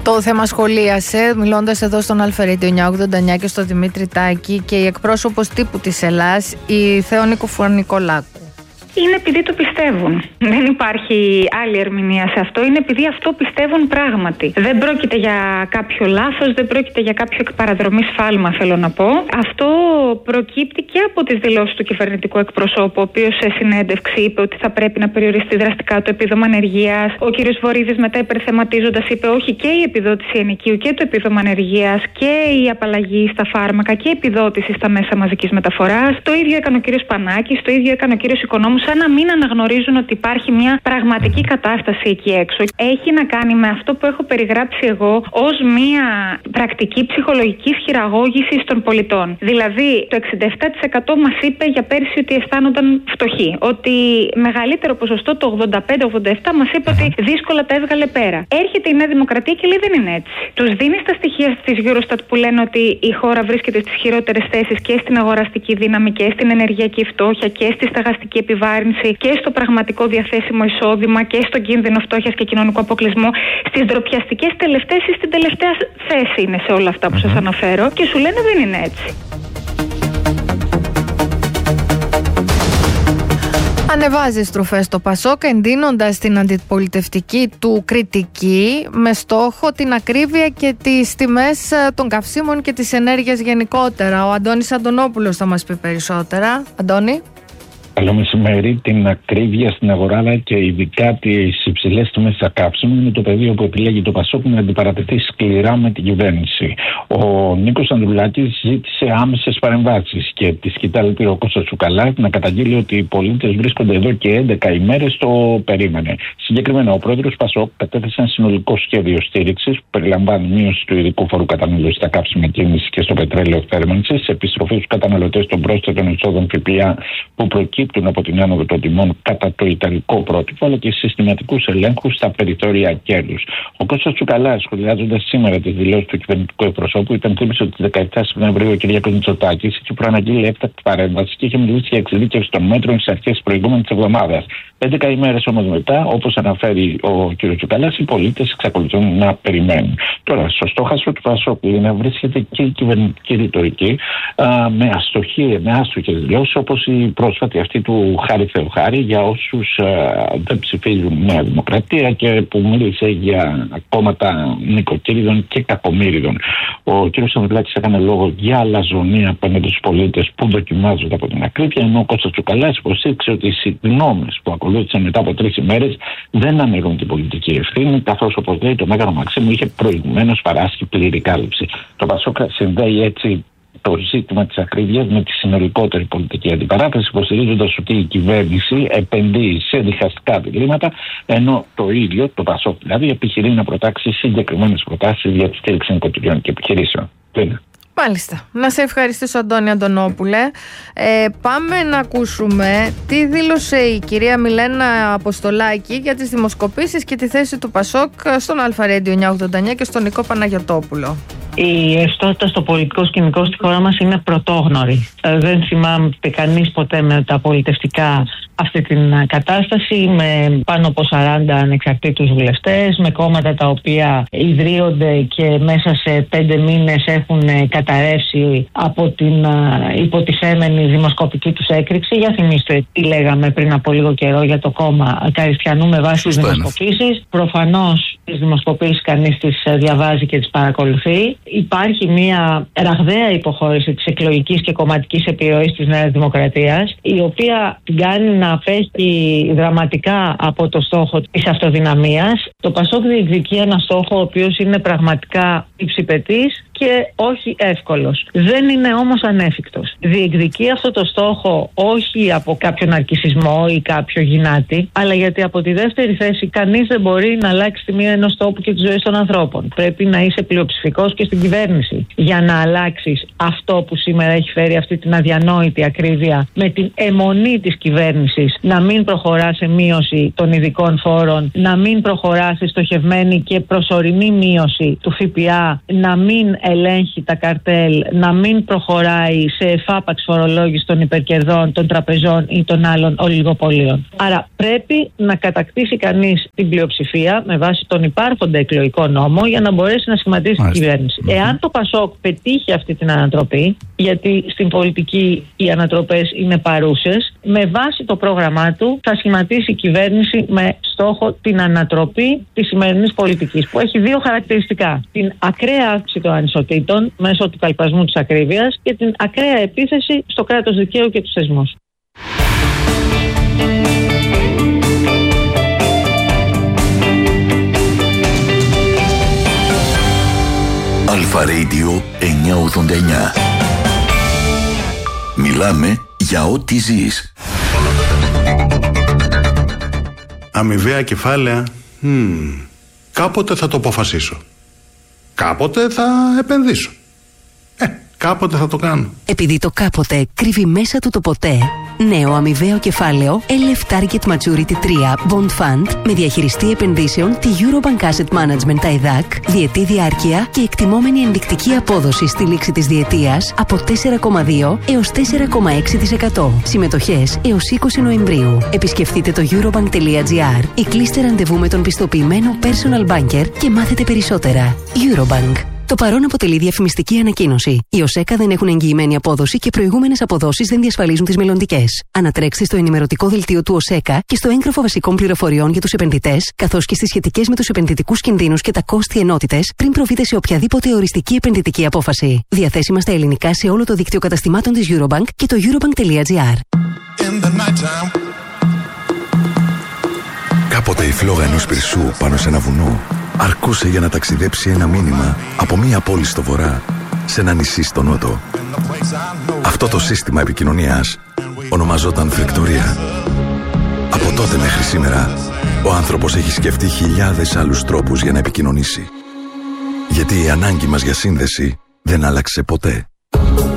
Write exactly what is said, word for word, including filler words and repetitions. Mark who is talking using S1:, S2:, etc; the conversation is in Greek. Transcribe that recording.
S1: Το θέμα σχολίασε, μιλώντας εδώ στον Αλφα Radio εννιακόσια ογδόντα εννιά και στο Δημήτρη Τάκη, και η εκπρόσωπος τύπου της Ελλάς, η Θεόνικο Φουρνικολάκου.
S2: Είναι επειδή το πιστεύουν. Δεν υπάρχει άλλη ερμηνεία σε αυτό. Είναι επειδή αυτό πιστεύουν πράγματι. Δεν πρόκειται για κάποιο λάθος, δεν πρόκειται για κάποιο εκπαραδρομή σφάλμα, θέλω να πω. Αυτό προκύπτει και από τις δηλώσεις του κυβερνητικού εκπροσώπου, ο οποίος σε συνέντευξη είπε ότι θα πρέπει να περιοριστεί δραστικά το επίδομα ανεργίας. Ο κ. Βορίδης μετά υπερθεματίζοντας είπε όχι, και η επιδότηση ενοικίου και το επίδομα ανεργίας και η απαλλαγή στα φάρμακα και η επιδότηση στα μέσα μαζικής μεταφοράς. Το ίδιο έκανε ο κ. Πανάκης, το ίδιο έκανε ο κ. Οικονόμου, σαν να μην αναγνωρίζουν ότι υπάρχει μια πραγματική κατάσταση εκεί έξω. Έχει να κάνει με αυτό που έχω περιγράψει εγώ ως μια πρακτική ψυχολογικής χειραγώγησης των πολιτών. Δηλαδή, το εξήντα επτά τοις εκατό μας είπε για πέρσι ότι αισθάνονταν φτωχοί. Ότι μεγαλύτερο ποσοστό, το ογδόντα πέντε ογδόντα επτά, μας είπε ότι δύσκολα τα έβγαλε πέρα. Έρχεται η Νέα Δημοκρατία και λέει δεν είναι έτσι. Τους δίνει τα στοιχεία της Eurostat που λένε ότι η χώρα βρίσκεται στις χειρότερες θέσεις και στην αγοραστική δύναμη και στην ενεργειακή φτώχεια και στη στεγαστική επιβάρυνση και στο πραγματικό διαθέσιμο εισόδημα και στο κίνδυνο φτώχειας και κοινωνικού αποκλεισμού. Στις ντροπιαστικές τελευταίες ή στην τελευταία θέση είναι σε όλα αυτά που σας αναφέρω, και σου λένε δεν είναι έτσι.
S1: Ανεβάζει στροφές το Πασόκ, εντείνοντας την αντιπολιτευτική του κριτική με στόχο την ακρίβεια και τις τιμές των καυσίμων και της ενέργειας γενικότερα. Ο Αντώνης Αντωνόπουλος θα μας πει περισσότερα. Αντώνη.
S3: Καλό μεσημέρι. Την ακρίβεια στην αγορά, αλλά και ειδικά τις υψηλές τιμές στα καύσιμα, είναι το πεδίο που επιλέγει το Πασόκ να αντιπαρατεθεί σκληρά με την κυβέρνηση. Ο Νίκος Ανδρουλάκης ζήτησε άμεσες παρεμβάσεις και τη σκητάλη πήρε ο Κώστας Τσουκαλάς να καταγγείλει ότι οι πολίτες βρίσκονται εδώ και έντεκα ημέρες το περίμενε. Συγκεκριμένα, ο πρόεδρος Πασόκ κατέθεσε ένα συνολικό σχέδιο στήριξης που περιλαμβάνει μείωση του ειδικού φόρου κατανάλωσης στα καύσιμα κίνησης και στο πετρέλαιο θέρμανσης, επιστροφή στους καταναλωτές των πρόσθετων εισόδων ΦΠΑ που προκύπτουν από την άνοδο των τιμών κατά το ιταλικό πρότυπο, αλλά και συστηματικούς ελέγχους στα περιθώρια κέρδους. Ο Κώστας Τσουκαλάς, σχολιάζοντας σήμερα τις δηλώσεις του κυβερνητικού εκπροσώπου, υπενθύμισε ότι στις δεκαεπτά Σεπτεμβρίου ο κ. Μητσοτάκης είχε προαναγγείλει έκτακτη παρέμβαση και είχε μιλήσει για εξειδίκευση των μέτρων στις αρχές της προηγούμενης εβδομάδας. έντεκα ημέρες όμως μετά, όπως αναφέρει ο κ. Τσουκαλάς, οι πολίτες εξακολουθούν να περιμένουν. Τώρα, στο στόχαστρο του Πασόκ είναι να βρίσκεται και η κυβερνητική ρητορική α, με αστοχή, με άστοχες δηλώσεις, όπως η πρόσφατη αυτή του Χάρη Θεοχάρη για όσους α, δεν ψηφίζουν Νέα Δημοκρατία και που μίλησε για κόμματα νοικοκύριδων και κακομύριδων. Ο κ. Ανδρουλάκης έκανε λόγο για αλαζονία απέναντι στους πολίτες που δοκιμάζονται από την ακρίβεια, ενώ ο Κώστας Τσουκαλάς υποστήριξε ότι οι συγγνώμες που ακολούθησαν μετά από τρεις ημέρες δεν αναιρούν την πολιτική ευθύνη, καθώς, όπως λέει, το Μέγαρο Μαξίμου είχε προηγουμένως παράσχει πλήρη κάλυψη. Το Πασόκ συνδέει έτσι το ζήτημα της ακρίβειας με τη συνολικότερη πολιτική αντιπαράθεση, υποστηρίζοντας ότι η κυβέρνηση επενδύει σε διχαστικά διλήμματα, ενώ το ίδιο, το Πασόκ δηλαδή, επιχειρεί να προτάξει συγκεκριμένες προτάσεις για τη στήριξη νοικοκυριών και επιχειρήσεων. Λίνα.
S1: Μάλιστα. Να σε ευχαριστήσω, Αντώνη Αντωνόπουλε. Ε, πάμε να ακούσουμε τι δήλωσε η κυρία Μιλένα Αποστολάκη για τις δημοσκοπήσεις και τη θέση του Πασόκ στον Αλφα Radio εννιακόσια ογδόντα εννιά και στον Νικό Παναγιωτόπουλο.
S4: Η ρευστότητα στο πολιτικό σκηνικό στη χώρα μας είναι πρωτόγνωρη. Δεν θυμάμαι κανείς ποτέ με τα πολιτευτικά αυτή την κατάσταση, με πάνω από σαράντα ανεξαρτήτους βουλευτές, με κόμματα τα οποία ιδρύονται και μέσα σε πέντε μήνες έχουν καταρρεύσει από την υποτιθέμενη δημοσκοπική τους έκρηξη. Για θυμίστε τι λέγαμε πριν από λίγο καιρό για το κόμμα Καριστιανού με βάση τις δημοσκοπήσεις. Προφανώς τις δημοσκοπήσεις κανείς τις διαβάζει και τις παρακολουθεί. Υπάρχει μια ραγδαία υποχώρηση της εκλογικής και κομματικής επιρροής της Νέας Δημοκρατίας, η οποία την κάνει να απέχει δραματικά από το στόχο της αυτοδυναμίας. Το Πασόκ διεκδικεί ένα στόχο ο οποίος είναι πραγματικά υψηπετής και όχι εύκολος. Δεν είναι όμως ανέφικτος. Διεκδικεί αυτό το στόχο όχι από κάποιον αρκισισμό ή κάποιο γυνάτι, αλλά γιατί από τη δεύτερη θέση κανείς δεν μπορεί να αλλάξει τη μία ενός τόπου και τη ζωή των ανθρώπων. Πρέπει να είσαι πλειοψηφικός και στην κυβέρνηση για να αλλάξεις αυτό που σήμερα έχει φέρει αυτή την αδιανόητη ακρίβεια με την αιμονή της κυβέρνησης να μην προχωρά σε μείωση των ειδικών φόρων, να μην προχωρά σε στοχευμένη και προσωρινή μείωση του ΦΠΑ, να μην ελέγχει τα καρτέλ, να μην προχωράει σε εφάπαξ φορολόγηση των υπερκερδών, των τραπεζών ή των άλλων ολιγοπολίων. Άρα πρέπει να κατακτήσει κανείς την πλειοψηφία με βάση τον υπάρχοντα εκλογικό νόμο για να μπορέσει να σχηματίσει την κυβέρνηση. Mm-hmm. Εάν το Πασόκ πετύχει αυτή την ανατροπή, γιατί στην πολιτική οι ανατροπές είναι παρούσες, με βάση το πρόγραμμά του θα σχηματίσει κυβέρνηση με στόχο την ανατροπή της σημερινής πολιτικής, που έχει δύο χαρακτηριστικά. Την ακραία αύξηση των ανισοτήτων μέσω του καλπασμού της ακρίβειας και την ακραία επίθεση στο κράτος δικαίου και τους θεσμούς.
S5: Αλφα Radio εννιακόσια ογδόντα εννιά. Μιλάμε για ό,τι ζεις.
S6: Αμοιβαία κεφάλαια. Hmm. Κάποτε θα το αποφασίσω. Κάποτε θα επενδύσω. Ε, κάποτε θα το κάνω.
S7: Επειδή το κάποτε κρύβει μέσα του το ποτέ, νέο αμοιβαίο κεφάλαιο ελ εφ Target Maturity τρία Bond Fund με διαχειριστή επενδύσεων τη Eurobank Asset Management τα ΕΔΑΚ, διετή διάρκεια και εκτιμόμενη ενδεικτική απόδοση στη λήξη της διετίας από τέσσερα κόμμα δύο έως τέσσερα κόμμα έξι τοις εκατό. Συμμετοχές έως είκοσι Νοεμβρίου. Επισκεφτείτε το eurobank.gr ή κλείστε ραντεβού με τον πιστοποιημένο personal banker και μάθετε περισσότερα. Eurobank. Το παρόν αποτελεί διαφημιστική ανακοίνωση. Οι ΟΣΕΚΑ δεν έχουν εγγυημένη απόδοση και προηγούμενες αποδόσεις δεν διασφαλίζουν τις μελλοντικές. Ανατρέξτε στο ενημερωτικό δελτίο του ΟΣΕΚΑ και στο έγγραφο βασικών πληροφοριών για τους επενδυτές, καθώς και στις σχετικές με τους επενδυτικούς κινδύνους και τα κόστη ενότητες, πριν προβείτε σε οποιαδήποτε οριστική επενδυτική απόφαση. Διαθέσιμα στα ελληνικά σε όλο το δίκτυο καταστημάτων της Eurobank και το eurobank.gr.
S8: Κάποτε η φλόγα ενός πυρσού πάνω σε ένα βουνό αρκούσε για να ταξιδέψει ένα μήνυμα από μία πόλη στο βορρά σε ένα νησί στο νότο. Αυτό το σύστημα επικοινωνίας ονομαζόταν φρεκτορία. Από τότε μέχρι σήμερα, ο άνθρωπος έχει σκεφτεί χιλιάδες άλλους τρόπους για να επικοινωνήσει. Γιατί η ανάγκη μας για σύνδεση δεν άλλαξε ποτέ.